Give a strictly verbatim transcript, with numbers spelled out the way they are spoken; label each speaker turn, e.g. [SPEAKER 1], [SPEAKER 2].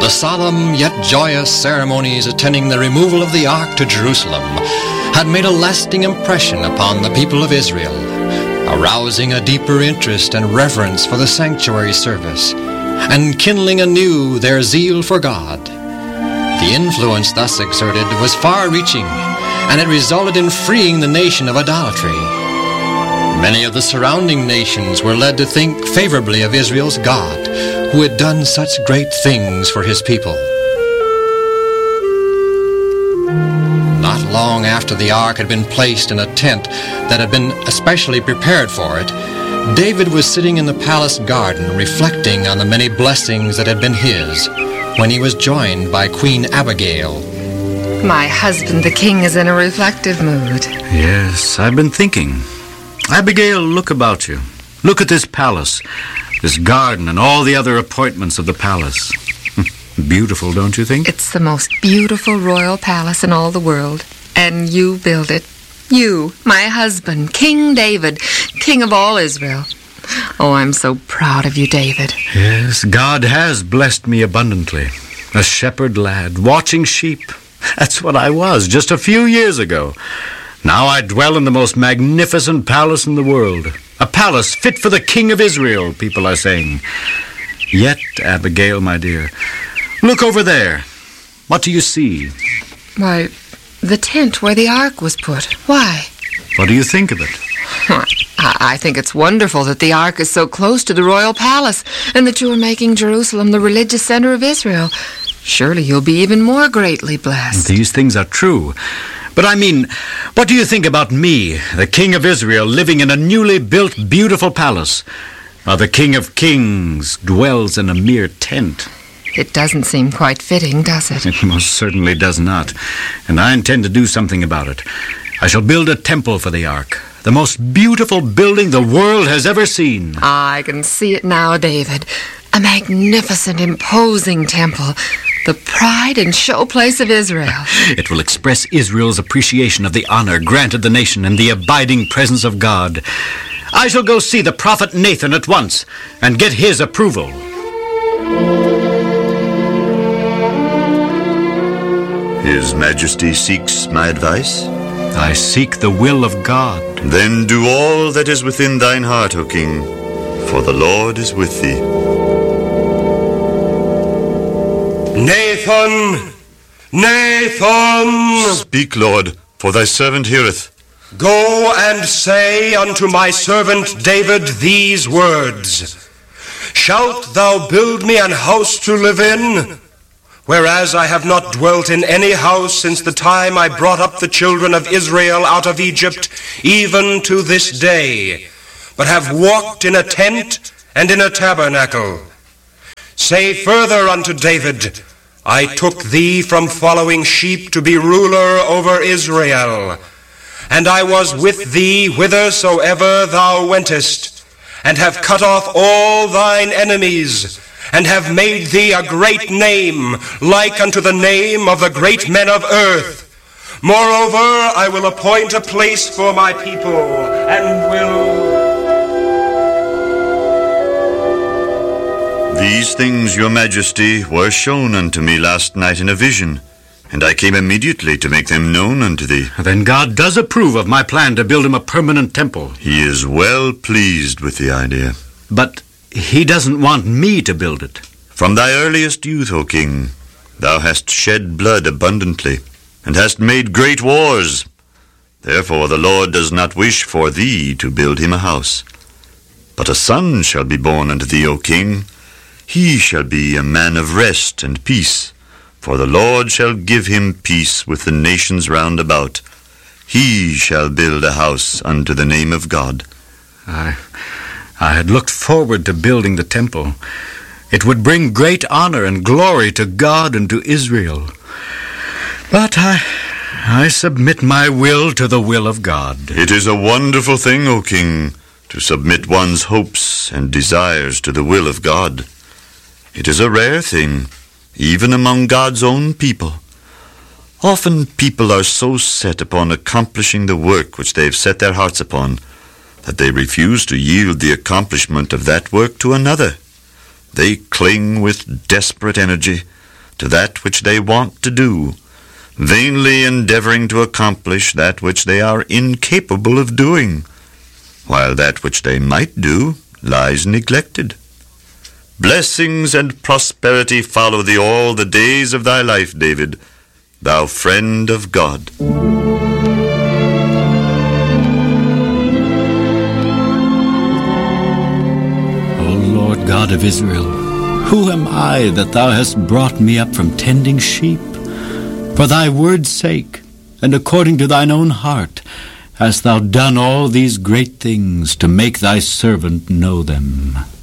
[SPEAKER 1] The solemn yet joyous ceremonies attending the removal of the ark to Jerusalem had made a lasting impression upon the people of Israel, arousing a deeper interest and reverence for the sanctuary service, and kindling anew their zeal for God. The influence thus exerted was far-reaching, and it resulted in freeing the nation of idolatry. Many of the surrounding nations were led to think favorably of Israel's God, who had done such great things for his people. Not long after the ark had been placed in a tent that had been especially prepared for it, David was sitting in the palace garden reflecting on the many blessings that had been his, when he was joined by Queen Abigail.
[SPEAKER 2] My husband, the king, is in a reflective mood.
[SPEAKER 3] Yes, I've been thinking. Abigail, look about you. Look at this palace, this garden, and all the other appointments of the palace. Beautiful, don't you think?
[SPEAKER 2] It's the most beautiful royal palace in all the world. And you build it. You, my husband, King David, king of all Israel. Oh, I'm so proud of you, David.
[SPEAKER 3] Yes, God has blessed me abundantly. A shepherd lad, watching sheep. That's what I was just a few years ago. Now I dwell in the most magnificent palace in the world. A palace fit for the King of Israel, people are saying. Yet, Abigail, my dear, look over there. What do you see?
[SPEAKER 2] Why, the tent where the ark was put. Why?
[SPEAKER 3] What do you think of it?
[SPEAKER 2] I, I think it's wonderful that the ark is so close to the royal palace and that you are making Jerusalem the religious center of Israel. Surely you'll be even more greatly blessed.
[SPEAKER 3] These things are true. But I mean, what do you think about me, the King of Israel, living in a newly built, beautiful palace, while the King of Kings dwells in a mere tent?
[SPEAKER 2] It doesn't seem quite fitting, does it?
[SPEAKER 3] It most certainly does not. And I intend to do something about it. I shall build a temple for the ark, the most beautiful building the world has ever seen.
[SPEAKER 2] I can see it now, David. A magnificent, imposing temple. The pride and showplace of Israel.
[SPEAKER 3] It will express Israel's appreciation of the honor granted the nation and the abiding presence of God. I shall go see the prophet Nathan at once and get his approval.
[SPEAKER 4] His Majesty seeks my advice?
[SPEAKER 3] I seek the will of God.
[SPEAKER 4] Then do all that is within thine heart, O King, for the Lord is with thee.
[SPEAKER 5] Nathan! Nathan!
[SPEAKER 4] Speak, Lord, for thy servant heareth.
[SPEAKER 5] Go and say unto my servant David these words. Shalt thou build me an house to live in? Whereas I have not dwelt in any house since the time I brought up the children of Israel out of Egypt, even to this day, but have walked in a tent and in a tabernacle. Say further unto David, I took thee from following sheep to be ruler over Israel, and I was with thee whithersoever thou wentest, and have cut off all thine enemies, and have made thee a great name, like unto the name of the great men of earth. Moreover, I will appoint a place for my people, and will...
[SPEAKER 4] These things, your Majesty, were shown unto me last night in a vision, and I came immediately to make them known unto thee.
[SPEAKER 3] Then God does approve of my plan to build him a permanent temple.
[SPEAKER 4] He is well pleased with the idea.
[SPEAKER 3] But he doesn't want me to build it.
[SPEAKER 4] From thy earliest youth, O King, thou hast shed blood abundantly, and hast made great wars. Therefore the Lord does not wish for thee to build him a house. But a son shall be born unto thee, O King. He shall be a man of rest and peace, for the Lord shall give him peace with the nations round about. He shall build a house unto the name of God.
[SPEAKER 3] I, I had looked forward to building the temple. It would bring great honor and glory to God and to Israel. But I, I submit my will to the will of God.
[SPEAKER 4] It is a wonderful thing, O King, to submit one's hopes and desires to the will of God. It is a rare thing, even among God's own people. Often people are so set upon accomplishing the work which they have set their hearts upon, that they refuse to yield the accomplishment of that work to another. They cling with desperate energy, to that which they want to do, vainly endeavoring to accomplish that which they are incapable of doing, while that which they might do lies neglected. Blessings and prosperity follow thee all the days of thy life, David, thou friend of God.
[SPEAKER 3] O Lord God of Israel, who am I that thou hast brought me up from tending sheep? For thy word's sake, and according to thine own heart, hast thou done all these great things to make thy servant know them.